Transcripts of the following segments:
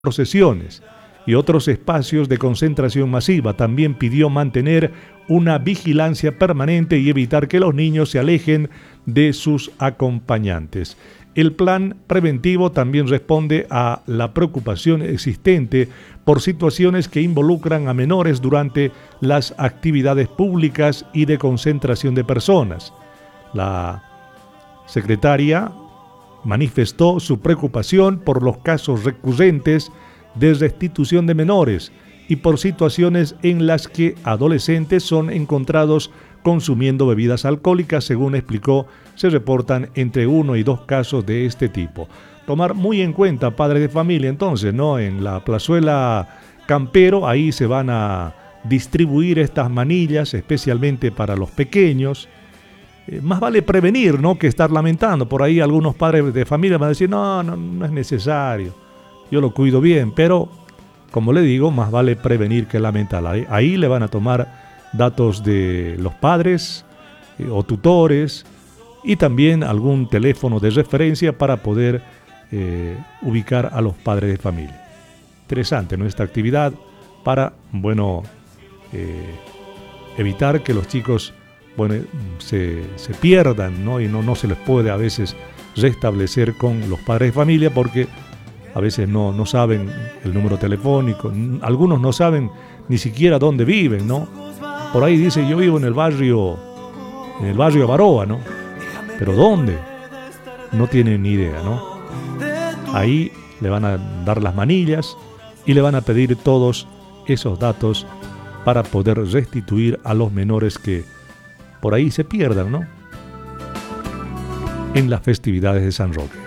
procesiones y otros espacios de concentración masiva. También pidió mantener una vigilancia permanente y evitar que los niños se alejen de sus acompañantes. El plan preventivo también responde a la preocupación existente por situaciones que involucran a menores durante las actividades públicas y de concentración de personas. La secretaria manifestó su preocupación por los casos recurrentes de restitución de menores y por situaciones en las que adolescentes son encontrados consumiendo bebidas alcohólicas. Según explicó, se reportan entre 1 y 2 casos de este tipo. Tomar muy en cuenta, padres de familia, entonces, ¿no? En la plazuela Campero, ahí se van a distribuir estas manillas, especialmente para los pequeños. Más vale prevenir, ¿no?, que estar lamentando. Por ahí algunos padres de familia van a decir, no es necesario, yo lo cuido bien, pero como le digo, más vale prevenir que lamentar. Ahí le van a tomar datos de los padres o tutores y también algún teléfono de referencia para poder ubicar a los padres de familia. Interesante nuestra actividad para, evitar que los chicos se pierdan, ¿no? Y no se les puede a veces restablecer con los padres de familia porque a veces no saben el número telefónico, algunos no saben ni siquiera dónde viven, ¿no? Por ahí dice, yo vivo en el barrio Avaroa, ¿no? Pero ¿dónde? No tienen ni idea, ¿no? Ahí le van a dar las manillas y le van a pedir todos esos datos para poder restituir a los menores que por ahí se pierdan, ¿no?, en las festividades de San Roque.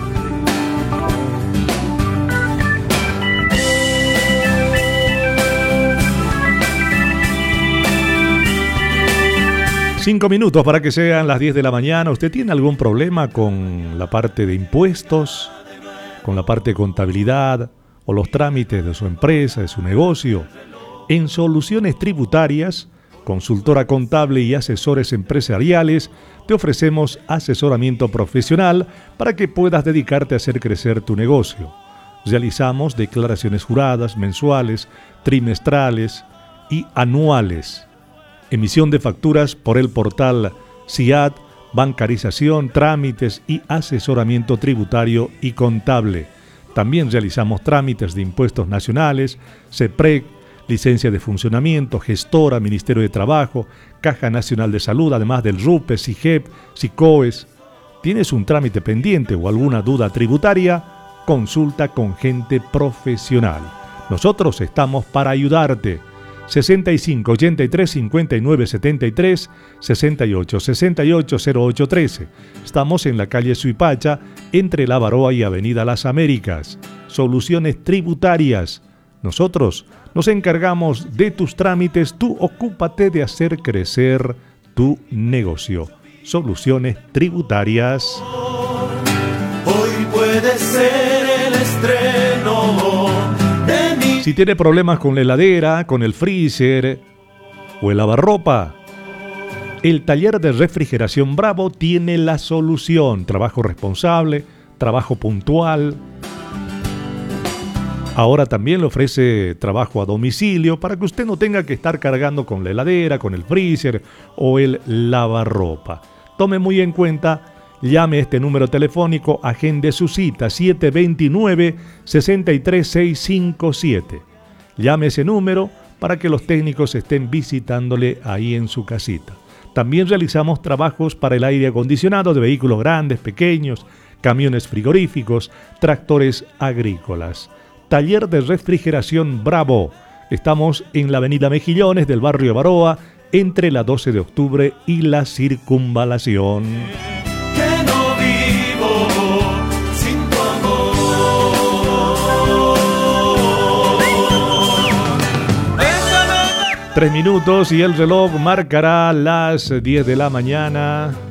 Cinco minutos para que sean las 10 de la mañana. ¿Usted tiene algún problema con la parte de impuestos, con la parte de contabilidad o los trámites de su empresa, de su negocio? En Soluciones Tributarias, consultora contable y asesores empresariales, te ofrecemos asesoramiento profesional para que puedas dedicarte a hacer crecer tu negocio. Realizamos declaraciones juradas, mensuales, trimestrales y anuales. Emisión de facturas por el portal SIAT, bancarización, trámites y asesoramiento tributario y contable. También realizamos trámites de impuestos nacionales, CEPREC, licencia de funcionamiento, gestora, Ministerio de Trabajo, Caja Nacional de Salud, además del RUPE, SIGEP, SICOES. ¿Tienes un trámite pendiente o alguna duda tributaria? Consulta con gente profesional. Nosotros estamos para ayudarte. 65 83 59 73 68 68 08 13. Estamos en la calle Suipacha, entre la Avaroa y Avenida Las Américas. Soluciones Tributarias. Nosotros nos encargamos de tus trámites, tú ocúpate de hacer crecer tu negocio. Soluciones Tributarias. Hoy puede ser el estreno de mi... Si tiene problemas con la heladera, con el freezer o el lavarropa, el taller de refrigeración Bravo tiene la solución. Trabajo responsable, trabajo puntual. Ahora también le ofrece trabajo a domicilio para que usted no tenga que estar cargando con la heladera, con el freezer o el lavarropa. Tome muy en cuenta, llame a este número telefónico, agende su cita 729-63657. Llame ese número para que los técnicos estén visitándole ahí en su casita. También realizamos trabajos para el aire acondicionado de vehículos grandes, pequeños, camiones frigoríficos, tractores agrícolas. Taller de refrigeración Bravo. Estamos en la avenida Mejillones del barrio Avaroa, entre la 12 de octubre y la Circunvalación. Que no vivo sin tu amor. 3 minutos y el reloj marcará las 10 de la mañana.